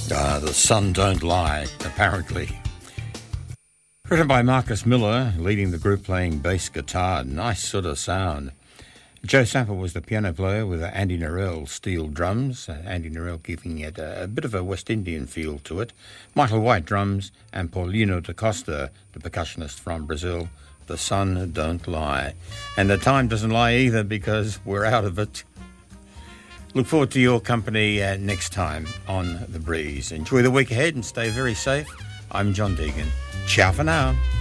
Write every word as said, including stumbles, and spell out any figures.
Uh, the Sun Don't Lie, apparently. Written by Marcus Miller, leading the group playing bass guitar. Nice sort of sound. Joe Sample was the piano player with Andy Narell steel drums. Uh, Andy Narell giving it a, a bit of a West Indian feel to it. Michael White drums and Paulino da Costa, the percussionist from Brazil. The Sun Don't Lie. And the time doesn't lie either because we're out of it. Look forward to your company uh, next time on The Breeze. Enjoy the week ahead and stay very safe. I'm John Deegan. Ciao for now.